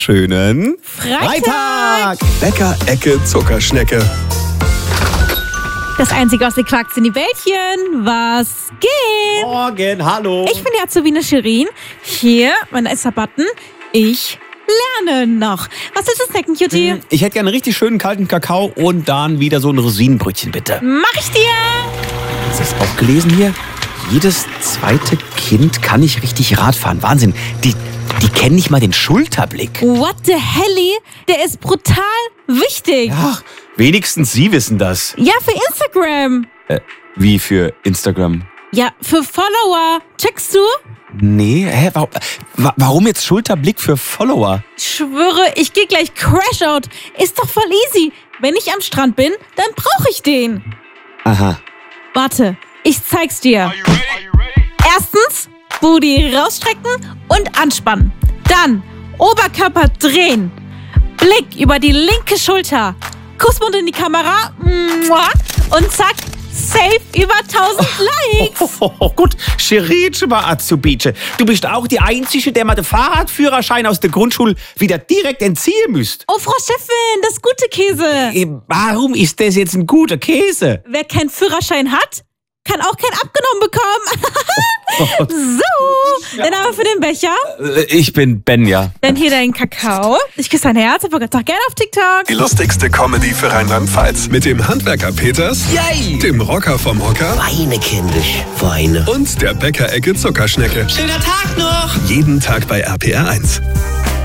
Schönen Freitag! Bäcker-Ecke Zuckerschnecke. Das einzige aus den Quarks sind die Bällchen. Was geht? Morgen, hallo. Ich bin die Azubine Shirin. Hier, mein erster Button. Ich lerne noch. Was willst du snacken, Cutie? Ich hätte gerne einen richtig schönen kalten Kakao und dann wieder so ein Rosinenbrötchen, bitte. Mach ich dir! Hast du das auch gelesen hier? Jedes zweite Kind kann nicht richtig Rad fahren. Wahnsinn. Die kennen nicht mal den Schulterblick. What the helly? Der ist brutal wichtig. Ach, wenigstens Sie wissen das. Ja, für Instagram. Wie für Instagram? Ja, für Follower. Checkst du? Nee, warum jetzt Schulterblick für Follower? Ich schwöre, ich gehe gleich Crashout. Ist doch voll easy. Wenn ich am Strand bin, dann brauche ich den. Aha. Warte, ich zeig's dir. Erstens, Booty rausstrecken und anspannen. Dann Oberkörper drehen. Blick über die linke Schulter. Kussmund in die Kamera. Und zack, safe über 1000 Likes. Gut, Shirin Azubice. Du bist auch die Einzige, der mal den Fahrradführerschein aus der Grundschule wieder direkt entziehen müsst. Oh, Frau Chefin, das gute Käse. Warum ist das jetzt ein guter Käse? Wer keinen Führerschein hat, kann auch keinen abgenommen bekommen. So, dann aber für den Becher. Ich bin Benja. Dann hier dein Kakao. Ich küsse dein Herz, aber doch gerne auf TikTok. Die lustigste Comedy für Rheinland-Pfalz. Mit dem Handwerker Peters, Yay! dem Rocker vom Hocker Weine, kindisch, weine. und der Bäcker-Ecke Zuckerschnecke. Schöner Tag noch! Jeden Tag bei RPR 1.